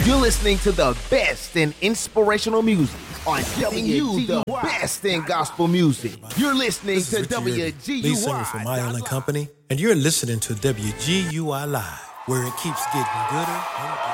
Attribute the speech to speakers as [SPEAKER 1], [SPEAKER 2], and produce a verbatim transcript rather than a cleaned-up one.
[SPEAKER 1] You're listening to the best in inspirational music on giving you the best in gospel music. You're listening
[SPEAKER 2] This is
[SPEAKER 1] to
[SPEAKER 2] Richie
[SPEAKER 1] W
[SPEAKER 2] Yerby,
[SPEAKER 1] G
[SPEAKER 2] lead
[SPEAKER 1] U
[SPEAKER 2] singer for My
[SPEAKER 1] I.
[SPEAKER 2] Island Company, and you're listening to W G U I Live, where it keeps getting gooder and gooder.